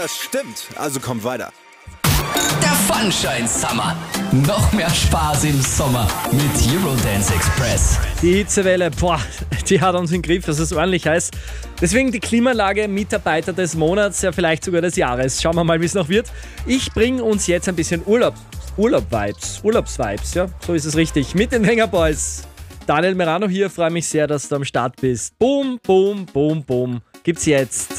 Das stimmt. Also kommt weiter. Der Funshine Summer. Noch mehr Spaß im Sommer mit Eurodance Express. Die Hitzewelle, die hat uns im Griff, es ist ordentlich heiß. Deswegen die Klimaanlage Mitarbeiter des Monats, ja vielleicht sogar des Jahres. Schauen wir mal, wie es noch wird. Ich bringe uns jetzt ein bisschen Urlaubsvibes, ja, so ist es richtig. Mit den Wenger Boys. Daniel Merano hier, freue mich sehr, dass du am Start bist. Boom, boom, boom, boom. Gibt's jetzt.